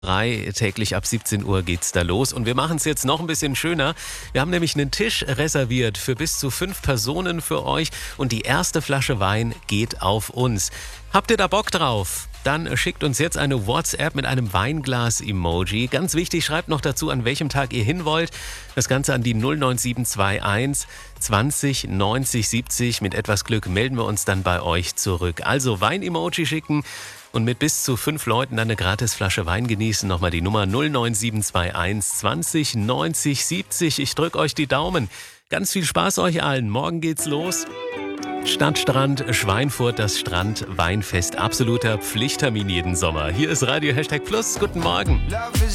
Täglich ab 17 Uhr geht's da los und wir machen es jetzt noch ein bisschen schöner. Wir haben nämlich einen Tisch reserviert für bis zu 5 Personen für euch und die erste Flasche Wein geht auf uns. Habt ihr da Bock drauf? Dann schickt uns jetzt eine WhatsApp mit einem Weinglas-Emoji. Ganz wichtig, schreibt noch dazu, an welchem Tag ihr hin wollt. Das Ganze an die 09721 20 90 70. Mit etwas Glück melden wir uns dann bei euch zurück. Also Wein-Emoji schicken und mit bis zu 5 Leuten dann eine Gratisflasche Wein genießen. Nochmal die Nummer 09721 20 90 70. Ich drücke euch die Daumen. Ganz viel Spaß euch allen. Morgen geht's los. Stadtstrand Schweinfurt, das Strand-Weinfest. Absoluter Pflichttermin jeden Sommer. Hier ist Radio #Plus. Guten Morgen.